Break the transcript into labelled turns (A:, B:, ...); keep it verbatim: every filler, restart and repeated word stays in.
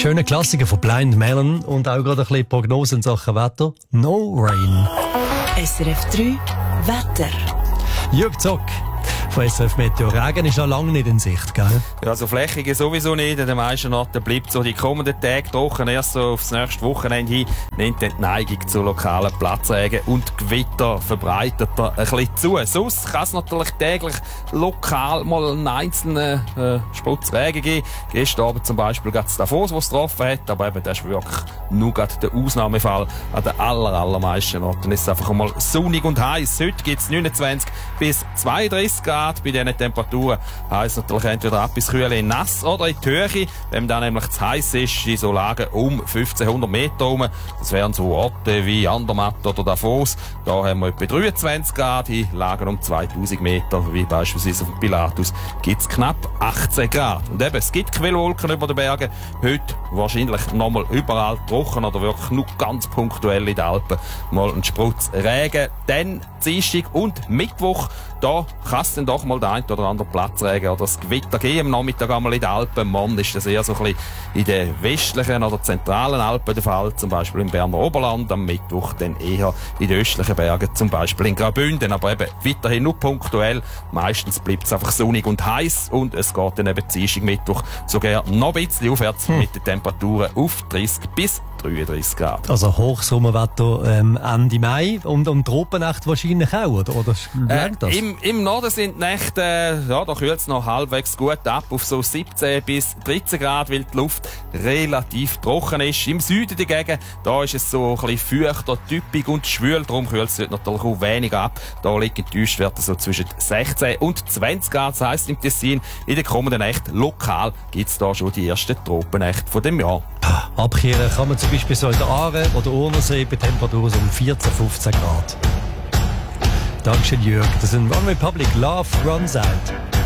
A: Schöner Klassiker von Blind Melon und auch gerade ein bisschen Prognose in Sachen Wetter. No Rain.
B: S R F drei Wetter.
A: Jürg Zock von S R F Meteo. Regen ist noch lange nicht in Sicht, gell?
C: Ja, also flächige sowieso nicht. In den meisten Orten bleibt so die kommenden Tage trocken. Erst so aufs nächste Wochenende hin nimmt die Neigung zu lokalen Platzregen und Gewitter verbreitet er ein bisschen zu. Sonst kann es natürlich täglich lokal mal einen einzelnen äh, Sputzregen geben. Gestern Abend zum Beispiel gab es Davos, was es getroffen hat. Aber eben, das ist wirklich nur gerade der Ausnahmefall. An den aller, allermeisten Orten ist es einfach mal sonnig und heiß. Heute gibt es neunundzwanzig bis zweiunddreißig Grad. Bei diesen Temperaturen heisst natürlich entweder ab bis kühl in nass oder in die Höhe. Wenn dann nämlich zu heiß ist, in so Lagen um fünfzehnhundert Meter herum. Das wären so Orte wie Andermatt oder Davos. Da haben wir etwa dreiundzwanzig Grad. In Lagen um zweitausend Meter, wie beispielsweise auf dem Pilatus, gibt es knapp achtzehn Grad. Und eben, es gibt Quellwolken über den Bergen. Heute wahrscheinlich nochmal überall trocken oder wirklich nur ganz punktuell in den Alpen mal ein Sprutz Regen. Dann Dienstag und Mittwoch, da kann es dann doch mal der ein oder andere Platzregen oder das Gewitter geben. Am Nachmittag einmal in den Alpen. Morgen ist das eher so ein bisschen in den westlichen oder zentralen Alpen der Fall. Zum Beispiel im Berner Oberland. Am Mittwoch dann eher in den östlichen Bergen. Zum Beispiel in Graubünden. Aber eben weiterhin nur punktuell. Meistens bleibt es einfach sonnig und heiß. Und es geht dann eben Dienstag, Mittwoch sogar noch ein bisschen aufwärts hm. mit den Temperaturen auf dreißig bis dreiunddreißig Grad.
A: Also Hochsommerwetter ähm, Ende Mai und um Tropennacht wahrscheinlich auch, oder? Oder
C: äh, das? Im, Im Norden sind die Nächte, äh, ja, da kühlt es noch halbwegs gut ab, auf so siebzehn bis dreizehn Grad, weil die Luft relativ trocken ist. Im Süden dagegen, da ist es so ein bisschen feuchter, typisch und schwül, darum kühlt es natürlich auch wenig ab. Da liegen die Tiefstwerte so zwischen sechzehn und zwanzig Grad, das heisst im Tessin, in den kommenden Nächten lokal gibt es da schon die ersten Tropennächte von dem Jahr.
A: Abkehren kann man zum Beispiel so in der Aare oder Urnersee bei Temperaturen so um vierzehn, fünfzehn Grad. Dankeschön, Jürg. Das ist ein One Republic Love Runs Out.